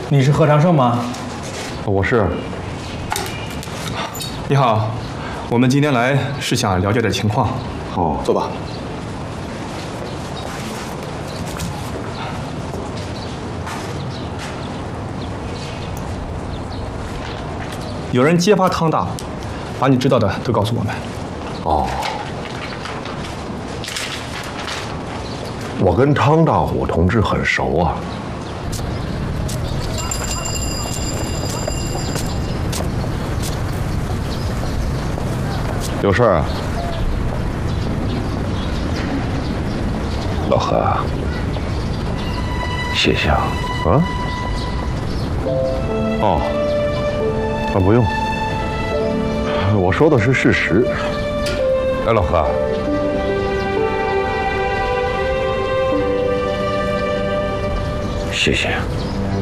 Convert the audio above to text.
你是何长胜吗？ 我是。 你好，我们今天来是想了解点情况。 哦， 坐吧。有人揭发汤大虎，把你知道的都告诉我们。 哦，我跟汤大虎同志很熟啊。有事儿啊？老何，谢谢啊。啊？哦。啊，不用，我说的是事实。哎，老何，谢谢。